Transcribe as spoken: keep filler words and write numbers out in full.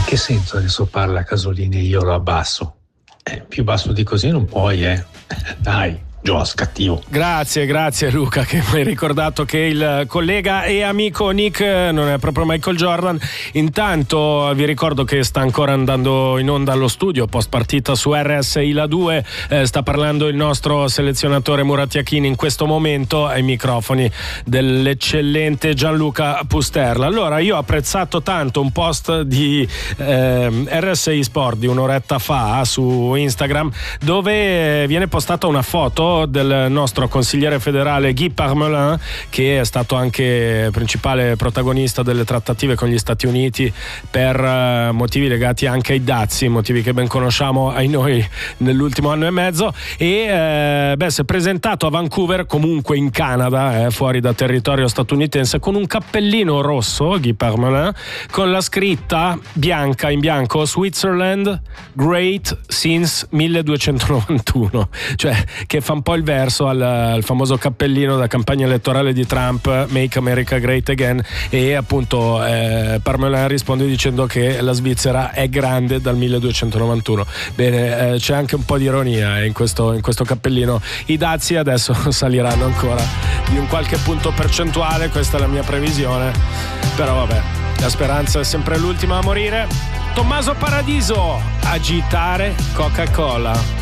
che senso adesso parla Casolini e io lo abbasso? Eh, più basso di così non puoi, eh. Dai. Gios, cattivo. Grazie, grazie Luca che mi hai ricordato che il collega e amico Nick non è proprio Michael Jordan. Intanto vi ricordo che sta ancora andando in onda allo studio post partita su R S I La due, eh, sta parlando il nostro selezionatore Murat Yakin in questo momento ai microfoni dell'eccellente Gianluca Pusterla. Allora, io ho apprezzato tanto un post di eh, R S I Sport di un'oretta fa su Instagram dove viene postata una foto del nostro consigliere federale Guy Parmelin, che è stato anche principale protagonista delle trattative con gli Stati Uniti per uh, motivi legati anche ai dazi, motivi che ben conosciamo ai noi nell'ultimo anno e mezzo, e eh, beh, si è presentato a Vancouver, comunque in Canada, eh, fuori da territorio statunitense, con un cappellino rosso, Guy Parmelin, con la scritta bianca in bianco Switzerland Great Since milleduecentonovantuno, cioè che fa un po' il verso al, al famoso cappellino da campagna elettorale di Trump, Make America Great Again, e appunto eh, Parmelin risponde dicendo che la Svizzera è grande dal milleduecentonovantuno. Bene, eh, c'è anche un po' di ironia in questo, in questo cappellino. I dazi adesso saliranno ancora di un qualche punto percentuale, questa è la mia previsione, però vabbè, la speranza è sempre l'ultima a morire. Tommaso Paradiso, agitare Coca-Cola.